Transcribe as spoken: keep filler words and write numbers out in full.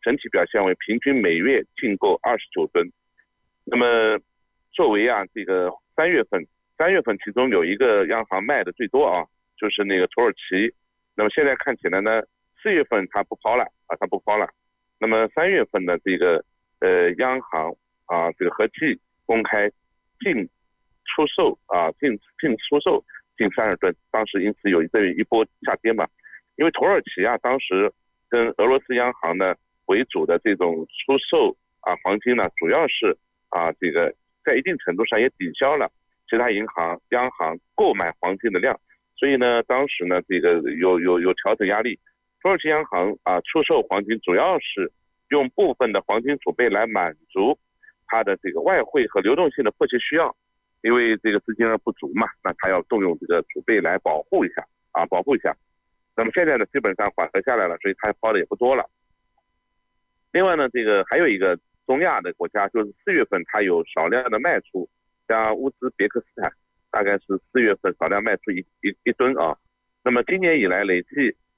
整体表现为平均每月进购二十九吨。那么作为啊这个三月份，三月份其中有一个央行卖的最多啊，就是那个土耳其。那么现在看起来呢，四月份它不抛了啊，它不抛了。那么三月份的这个呃央行啊这个合计公开净出售啊净净出售近三十吨，当时因此有一这一波下跌嘛。因为土耳其啊当时跟俄罗斯央行呢为主的这种出售啊黄金呢，主要是啊这个在一定程度上也抵消了其他银行央行购买黄金的量，所以呢当时呢这个有有有调整压力。土耳其央行啊出售黄金主要是用部分的黄金储备来满足它的这个外汇和流动性的迫切需要，因为这个资金不足嘛，那它要动用这个储备来保护一下啊保护一下。那么现在呢基本上缓和下来了，所以它抛的也不多了。另外呢这个还有一个中亚的国家，就是四月份它有少量的卖出，像乌兹别克斯坦大概是四月份少量卖出一一一吨啊。那么今年以来累计